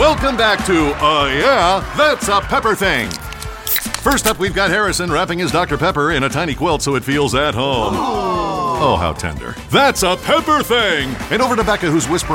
Welcome back to, yeah, That's a Pepper Thing. First up, we've got Harrison wrapping his Dr. Pepper in a tiny quilt so it feels at home. Oh, how tender. That's a Pepper Thing. And over to Becca, who's whispering